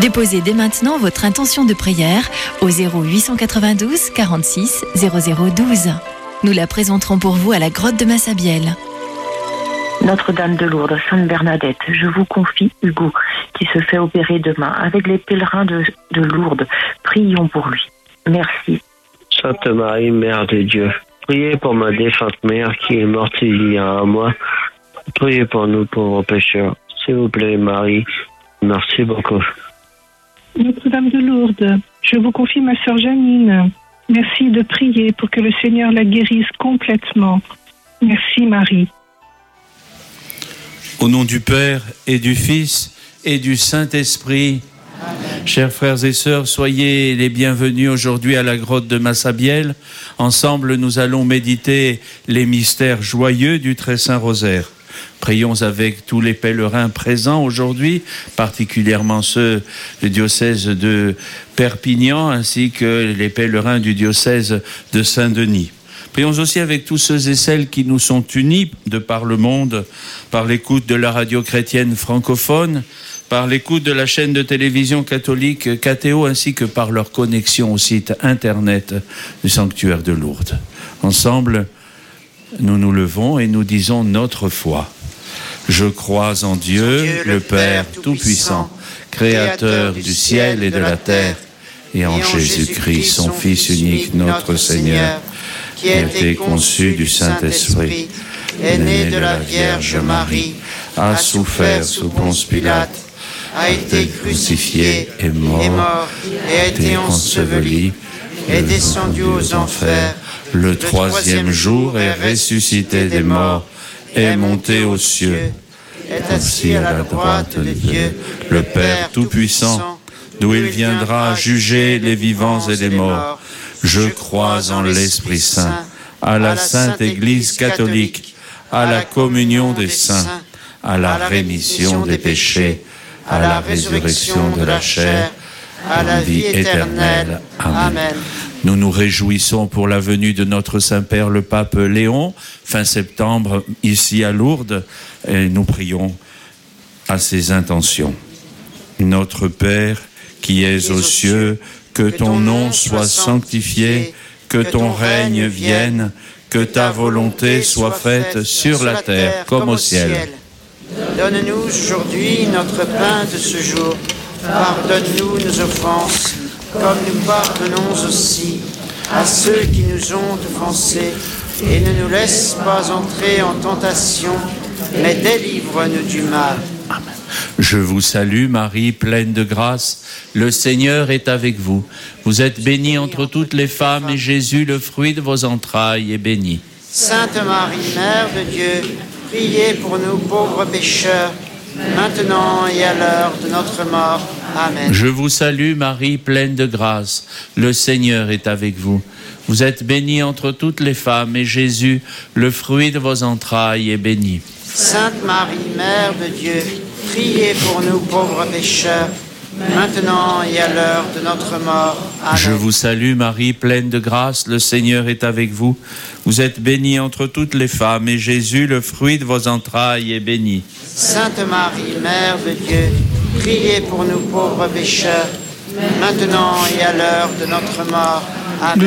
Déposez dès maintenant votre intention de prière au 0892 46 0012. Nous la présenterons pour vous à la grotte de Massabielle. Notre-Dame de Lourdes, Sainte Bernadette, je vous confie Hugo, qui se fait opérer demain avec les pèlerins de Lourdes. Prions pour lui. Merci. Sainte Marie, Mère de Dieu, priez pour ma défunte mère qui est morte il y a un mois. Priez pour nous pauvres pécheurs. S'il vous plaît, Marie. Merci beaucoup. Notre-Dame de Lourdes, je vous confie ma sœur Janine. Merci de prier pour que le Seigneur la guérisse complètement. Merci, Marie. Au nom du Père et du Fils et du Saint-Esprit, chers frères et sœurs, soyez les bienvenus aujourd'hui à la grotte de Massabielle. Ensemble, nous allons méditer les mystères joyeux du Très Saint Rosaire. Prions avec tous les pèlerins présents aujourd'hui, particulièrement ceux du diocèse de Perpignan, ainsi que les pèlerins du diocèse de Saint-Denis. Prions aussi avec tous ceux et celles qui nous sont unis de par le monde, par l'écoute de la radio chrétienne francophone, par l'écoute de la chaîne de télévision catholique KTO, ainsi que par leur connexion au site internet du sanctuaire de Lourdes. Ensemble, nous nous levons et nous disons notre foi. Je crois en Dieu, le Père Tout-Puissant, Créateur du ciel et de la terre, et en Jésus-Christ, son Fils unique, notre Seigneur, qui a été conçu du Saint-Esprit, est né de la Vierge Marie, a souffert sous Ponce Pilate, a été crucifié, est mort, et a été enseveli, est descendu aux enfers. Le troisième jour est ressuscité des morts, est monté aux cieux, est assis à la droite de Dieu, le Père Tout-Puissant, d'où il viendra juger les vivants et les morts. Je crois en l'Esprit Saint, à la Sainte Église catholique, à la communion des saints, à la rémission des péchés, à la résurrection de la chair, à la vie éternelle. Amen. Nous nous réjouissons pour la venue de notre Saint-Père le Pape Léon, fin septembre, ici à Lourdes, et nous prions à ses intentions. Notre Père, qui es aux cieux, que ton nom soit sanctifié, que ton règne vienne, que ta volonté soit faite sur la terre comme au ciel. Donne-nous aujourd'hui notre pain de ce jour. Pardonne-nous nos offenses, comme nous pardonnons aussi à ceux qui nous ont offensés. Et ne nous laisse pas entrer en tentation, mais délivre-nous du mal. Amen. Je vous salue Marie, pleine de grâce, le Seigneur est avec vous. Vous êtes bénie entre toutes les femmes et Jésus, le fruit de vos entrailles, est béni. Sainte Marie, Mère de Dieu, priez pour nous pauvres pécheurs, maintenant et à l'heure de notre mort. Amen. Je vous salue Marie, pleine de grâce, le Seigneur est avec vous. Vous êtes bénie entre toutes les femmes et Jésus, le fruit de vos entrailles, est béni. Sainte Marie, Mère de Dieu, priez pour nous pauvres pécheurs, maintenant et à l'heure de notre mort. Amen. Je vous salue Marie, pleine de grâce, le Seigneur est avec vous. Vous êtes bénie entre toutes les femmes, et Jésus, le fruit de vos entrailles, est béni. Sainte Marie, Mère de Dieu, priez pour nous pauvres pécheurs, maintenant et à l'heure de notre mort. Amen.